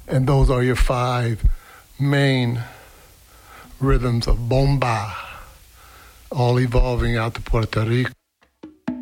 And those are your 5 main rhythms of bomba, all evolving out to Puerto Rico.